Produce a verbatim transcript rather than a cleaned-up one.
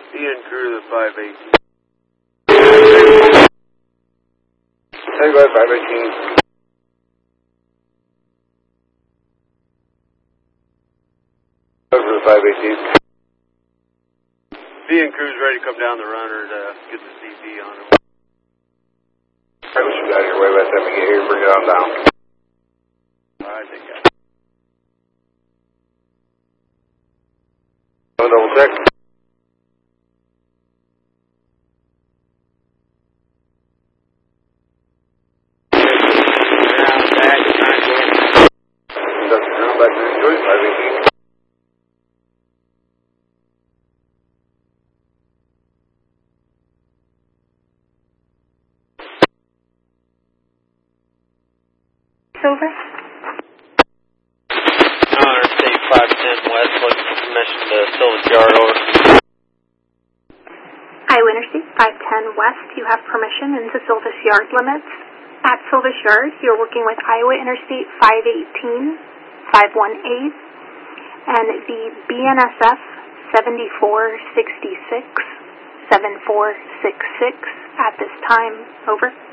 Ian Crew, the five eighteen. Hey, go ahead, five eighteen. Over the five eighteen. Ian Crew's ready to come down the runner to get the C P on him. Alright, what you got here? Wait, let me get here, bring it on down. I think I... One double check. Back to the joint, five eighteen. Over. Interstate five ten West, looking for permission to Silvis Yard, over. Iowa Interstate five ten West, you have permission into Silvis Yard limits. At Silvis Yard, you're working with Iowa Interstate five eighteen, five one eight, and the B N S F seventy-four sixty-six, seven four six six at this time. Over.